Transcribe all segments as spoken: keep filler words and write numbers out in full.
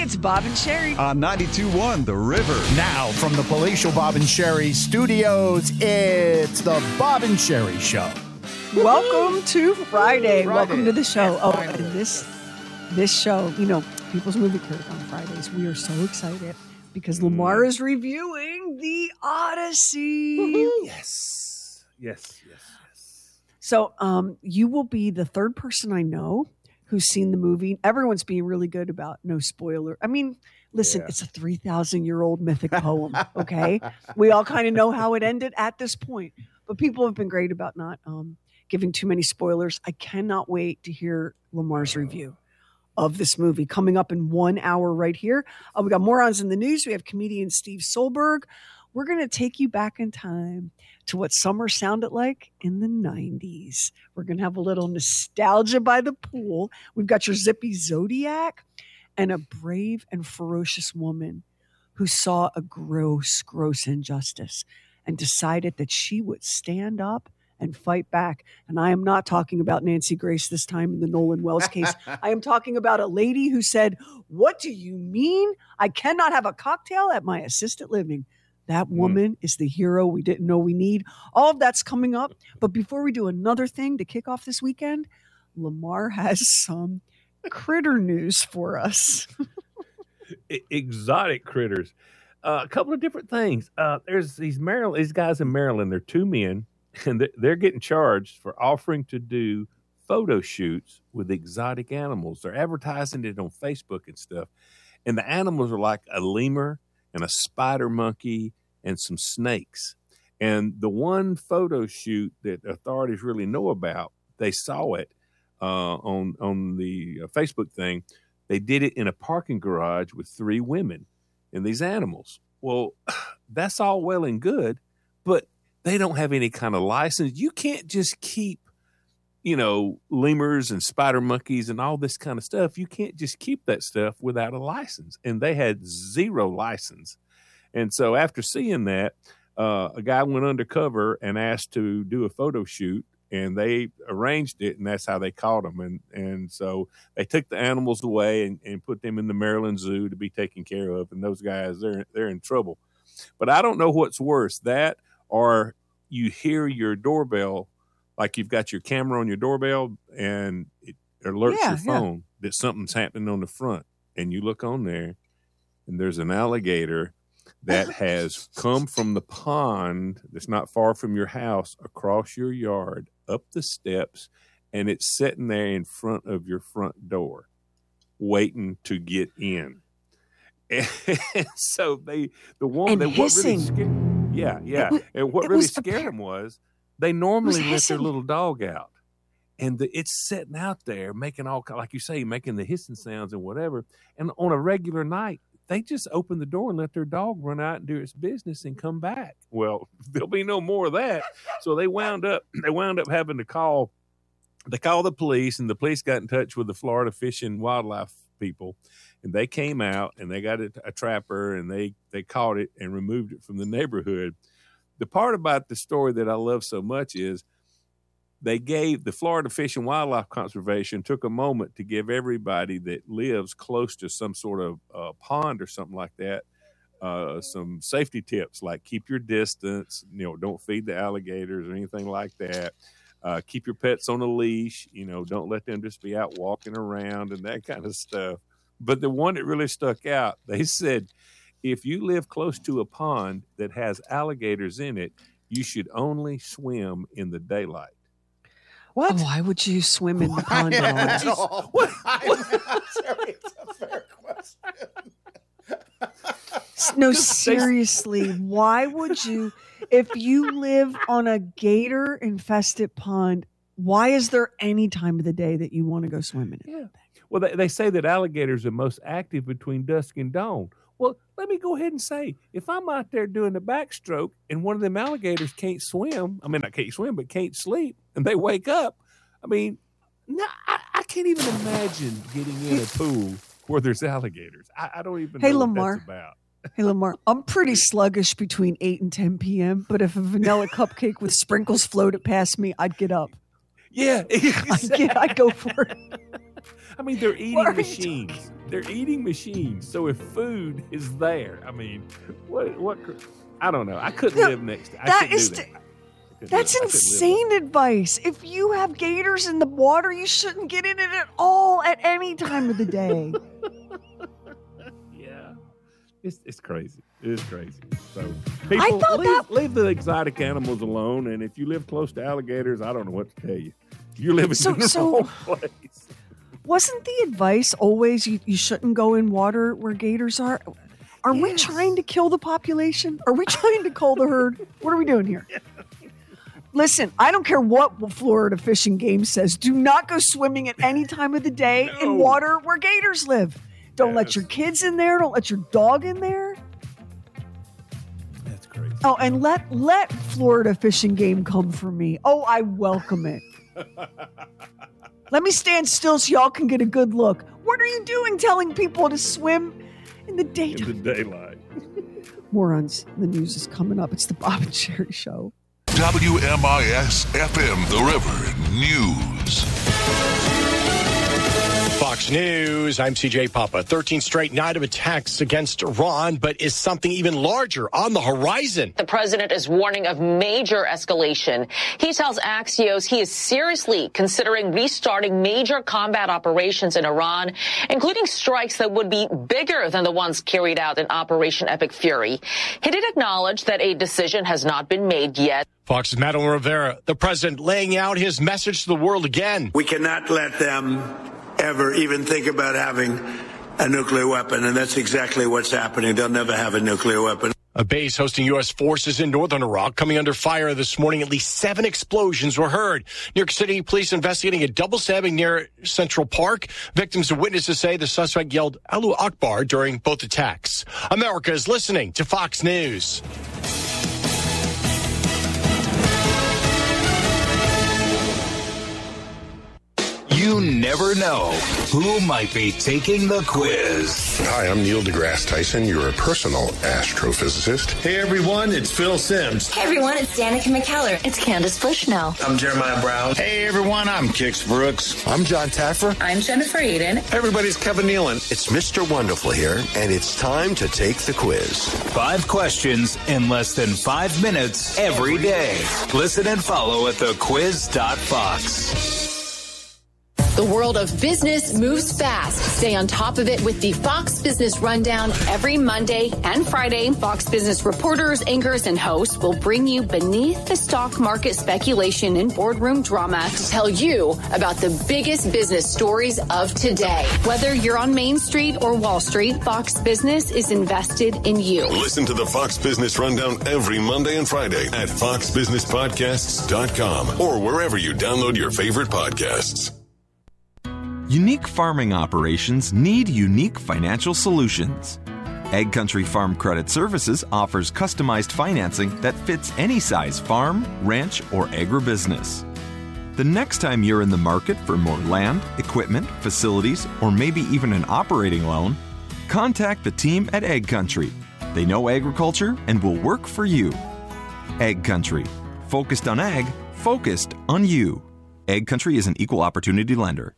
it's Bob and Sherry. On ninety-two point one The River. Now, from the palatial Bob and Sherry studios, it's the Bob and Sherry Show. Welcome to Friday. Friday. Welcome to the show. Oh, and this this show, you know, People's Movie Critic on Fridays. We are so excited because Lamar is reviewing The Odyssey. Woo-hoo. Yes. Yes, yes, yes. So um, you will be the third person I know who's seen the movie. Everyone's being really good about no spoiler. I mean, listen, Yeah. it's a three thousand year old mythic poem, okay? We all kind of know how it ended at this point. But people have been great about not um, giving too many spoilers. I cannot wait to hear Lamar's review of this movie coming up in one hour right here. Uh, we got morons in the news. We have comedian Steve Solberg. We're going to take you back in time to what summer sounded like in the nineties. We're going to have a little nostalgia by the pool. We've got your zippy Zodiac and a brave and ferocious woman who saw a gross, gross injustice and decided that she would stand up and fight back. And I am not talking about Nancy Grace this time in the Nolan Wells case. I am talking about a lady who said, "What do you mean? I cannot have a cocktail at my assisted living." That woman mm. is the hero we didn't know we need. All of that's coming up. But before we do another thing to kick off this weekend, Lamar has some critter news for us. Exotic critters. Uh, a couple of different things. Uh, there's these Maryland, these guys in Maryland. They're two men, and they're getting charged for offering to do photo shoots with exotic animals. They're advertising it on Facebook and stuff. And the animals are like a lemur and a spider monkey and some snakes. And the one photo shoot that authorities really know about, they saw it uh, on on the uh, Facebook thing. They did it in a parking garage with three women and these animals. Well, that's all well and good, but they don't have any kind of license. You can't just keep, you know, lemurs and spider monkeys and all this kind of stuff. You can't just keep that stuff without a license. And they had zero license. And so after seeing that, uh, a guy went undercover and asked to do a photo shoot, and they arranged it, and that's how they caught them. And and so they took the animals away and, and put them in the Maryland Zoo to be taken care of. And those guys, they're they're in trouble. But I don't know what's worse, that or you hear your doorbell, like you've got your camera on your doorbell, and it alerts yeah, your phone yeah. that something's happening on the front. And you look on there, and there's an alligator that has come from the pond that's not far from your house, across your yard, up the steps, and it's sitting there in front of your front door, waiting to get in. And so they, the one that what really scared, yeah, yeah, was, and what really was scared them was they normally let their little dog out, and the, it's sitting out there making all, like you say, making the hissing sounds and whatever. And on a regular night, they just open the door and let their dog run out and do its business and come back. Well, there'll be no more of that. So they wound up, they wound up having to call, they called the police, and the police got in touch with the Florida Fish and Wildlife people, and they came out and they got a, a trapper, and they, they caught it and removed it from the neighborhood. The part about the story that I love so much is they gave the Florida Fish and Wildlife Conservation took a moment to give everybody that lives close to some sort of uh, pond or something like that uh, some safety tips, like keep your distance, you know, don't feed the alligators or anything like that. Uh, keep your pets on a leash, you know, don't let them just be out walking around and that kind of stuff. But the one that really stuck out, they said, if you live close to a pond that has alligators in it, you should only swim in the daylight. What? Why would you swim in the pond at all? What? I'm sorry, it's a fair question. No, seriously, why would you, if you live on a gator-infested pond, why is there any time of the day that you want to go swimming in? Yeah. Well, they, they say that alligators are most active between dusk and dawn. Well, let me go ahead and say, if I'm out there doing the backstroke and one of them alligators can't swim, I mean, I can't swim, but can't sleep, and they wake up, I mean, no, I, I can't even imagine getting in a pool where there's alligators. I, I don't even hey, know Lamar. what that's about. Hey, Lamar, I'm pretty sluggish between eight and ten p.m., but if a vanilla cupcake with sprinkles floated past me, I'd get up. Yeah. I'd, get, I'd go for it. I mean, they're eating machines. they're eating machines. So if food is there, I mean, what? What? I don't know. I couldn't No, live next to. I that couldn't is do that. t- I couldn't That's live- I couldn't live insane advice. If you have gators in the water, you shouldn't get in it at all at any time of the day. Yeah, it's it's crazy. It's crazy. So people thought leave, that- leave the exotic animals alone. And if you live close to alligators, I don't know what to tell you. You're living So- in the so- wrong place. Wasn't the advice always you, you shouldn't go in water where gators are? Are we Yes. trying to kill the population? Are we trying to cull the herd? What are we doing here? Listen, I don't care what Florida Fish and Game says. Do not go swimming at any time of the day No. in water where gators live. Don't let Yes. your kids in there. Don't let your dog in there. That's crazy. Oh, and let let Florida Fish and Game come for me. Oh, I welcome it. Let me stand still so y'all can get a good look. What are you doing telling people to swim in the In daytime? the daylight. Morons. The news is coming up. It's the Bob and Sherry Show. W M I S F M, The River News. Fox News, I'm C J Papa. thirteenth straight night of attacks against Iran, but is something even larger on the horizon? The president is warning of major escalation. He tells Axios he is seriously considering restarting major combat operations in Iran, including strikes that would be bigger than the ones carried out in Operation Epic Fury. He did acknowledge that a decision has not been made yet. Fox's Madeline Rivera, the president laying out his message to the world again. We cannot let them ever even think about having a nuclear weapon, and that's exactly what's happening. They'll never have a nuclear weapon. A base hosting U S forces in northern Iraq coming under fire this morning. At least seven explosions were heard. New York City police investigating a double stabbing near Central Park. Victims and witnesses say the suspect yelled Allahu Akbar during both attacks. America is listening to Fox News. You never know who might be taking the quiz. Hi, I'm Neil deGrasse Tyson, your personal astrophysicist. Hey everyone, it's Phil Sims. Hey everyone, it's Danica McKellar. It's Candace Bushnell. I'm Jeremiah Brown. Hey everyone, I'm Kix Brooks. I'm John Taffer. I'm Jennifer Eden. Everybody's Kevin Nealon. It's Mister Wonderful here, and it's time to take the quiz. Five questions in less than five minutes every day. Listen and follow at the quiz dot fox. The world of business moves fast. Stay on top of it with the Fox Business Rundown every Monday and Friday. Fox Business reporters, anchors, and hosts will bring you beneath the stock market speculation and boardroom drama to tell you about the biggest business stories of today. Whether you're on Main Street or Wall Street, Fox Business is invested in you. Listen to the Fox Business Rundown every Monday and Friday at fox business podcasts dot com or wherever you download your favorite podcasts. Unique farming operations need unique financial solutions. Egg Country Farm Credit Services offers customized financing that fits any size farm, ranch, or agribusiness. The next time you're in the market for more land, equipment, facilities, or maybe even an operating loan, contact the team at Egg Country. They know agriculture and will work for you. Egg Country. Focused on ag, focused on you. Egg Country is an equal opportunity lender.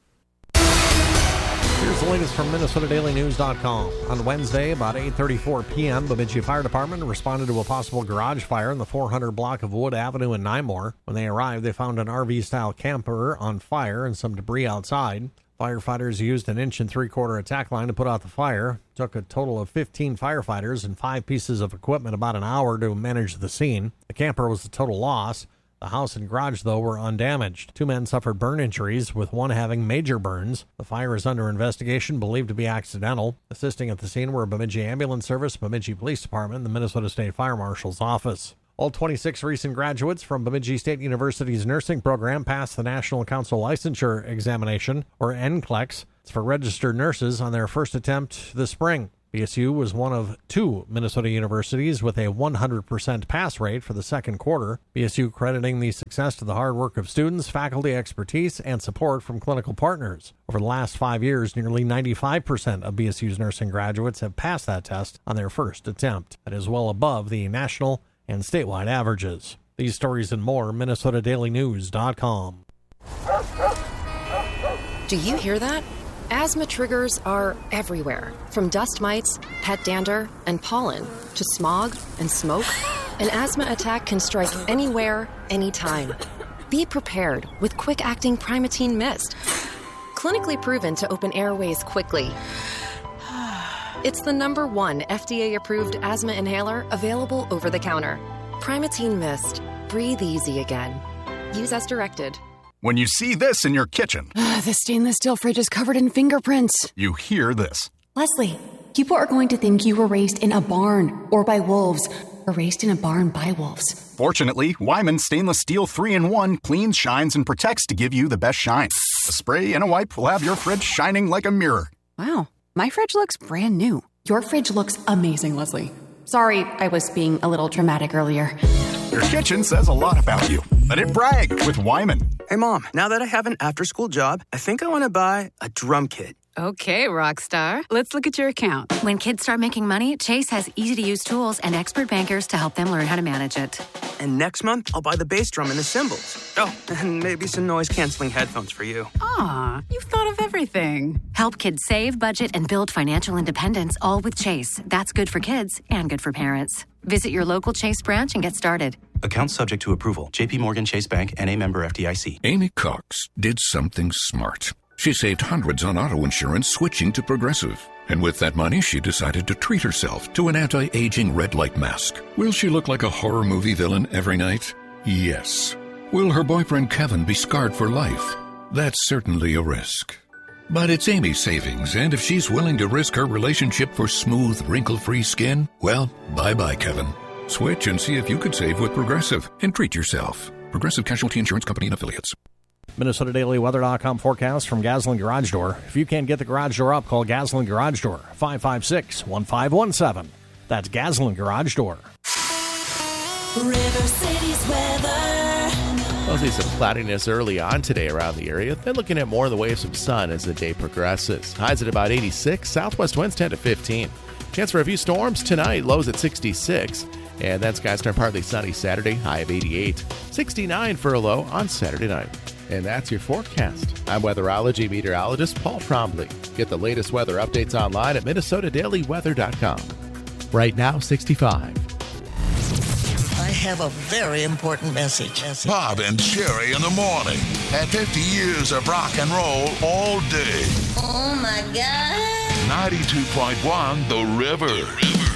Here's the latest from Minnesota Daily News dot com. On Wednesday, about eight thirty-four p.m., Bemidji Fire Department responded to a possible garage fire in the four hundred block of Wood Avenue in Nymore. When they arrived, they found an R V-style camper on fire and some debris outside. Firefighters used an inch and three-quarter attack line to put out the fire. It took a total of fifteen firefighters and five pieces of equipment about an hour to manage the scene. The camper was a total loss. The house and garage, though, were undamaged. Two men suffered burn injuries, with one having major burns. The fire is under investigation, believed to be accidental. Assisting at the scene were Bemidji Ambulance Service, Bemidji Police Department, and the Minnesota State Fire Marshal's Office. All twenty-six recent graduates from Bemidji State University's nursing program passed the National Council Licensure Examination, or N C L E X. It's for registered nurses on their first attempt this spring. B S U was one of two Minnesota universities with a one hundred percent pass rate for the second quarter. B S U crediting the success to the hard work of students, faculty expertise, and support from clinical partners. Over the last five years, nearly ninety-five percent of B S U's nursing graduates have passed that test on their first attempt. That is well above the national and statewide averages. These stories and more, Minnesota Daily News dot com. Do you hear that? Asthma triggers are everywhere, from dust mites, pet dander, and pollen, to smog and smoke. An asthma attack can strike anywhere, anytime. Be prepared with quick-acting Primatene Mist. Clinically proven to open airways quickly. It's the number one F D A-approved asthma inhaler available over the counter. Primatene Mist. Breathe easy again. Use as directed. When you see this in your kitchen, The stainless steel fridge is covered in fingerprints. you hear this. Leslie, people are going to think you were raised in a barn or by wolves, or raised in a barn by wolves. Fortunately, Wyman Stainless Steel three in one cleans, shines, and protects to give you the best shine. A spray and a wipe will have your fridge shining like a mirror. Wow, my fridge looks brand new. Your fridge looks amazing, Leslie. Sorry, I was being a little dramatic earlier. Your kitchen says a lot about you. Let it brag with Wyman. Hey, Mom, now that I have an after-school job, I think I want to buy a drum kit. Okay, Rockstar. Let's look at your account. When kids start making money, Chase has easy-to-use tools and expert bankers to help them learn how to manage it. And next month, I'll buy the bass drum and the cymbals. Oh, and maybe some noise-canceling headphones for you. Aw, you've thought of everything. Help kids save, budget, and build financial independence, all with Chase. That's good for kids and good for parents. Visit your local Chase branch and get started. Account subject to approval. J P Morgan Chase Bank, N A member F D I C. Amy Cox did something smart. She saved hundreds on auto insurance switching to Progressive. And with that money, she decided to treat herself to an anti-aging red light mask. Will she look like a horror movie villain every night? Yes. Will her boyfriend Kevin be scarred for life? That's certainly a risk. But it's Amy's savings, and if she's willing to risk her relationship for smooth, wrinkle-free skin, well, bye-bye, Kevin. Switch and see if you could save with Progressive and treat yourself. Progressive Casualty Insurance Company and Affiliates. Minnesota Daily Weather dot com forecast from Gasoline Garage Door. If you can't get the garage door up, call Gasoline Garage Door, five five six, one five one seven. That's Gasoline Garage Door. River City's weather. We'll see some cloudiness early on today around the area. Then looking at more in the way of some sun as the day progresses. Highs at about eighty-six, southwest winds ten to fifteen. Chance for a few storms tonight, lows at sixty-six. And then skies turn partly sunny Saturday, high of eighty-eight. sixty-nine for a low on Saturday night. And that's your forecast. I'm weatherology meteorologist Paul Trombley. Get the latest weather updates online at Minnesota Daily Weather dot com. Right now, sixty-five. I have a very important message. Bob and Sherry in the morning. At fifty years of rock and roll all day. Oh, my God. ninety-two point one The River. The River.